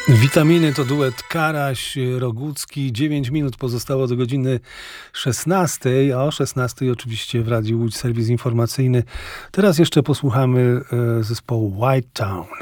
Witaminy to duet Karaś-Rogucki. 9 minut pozostało do godziny 16, a o 16 oczywiście w Radiu Łódź serwis informacyjny. Teraz jeszcze posłuchamy zespołu White Town.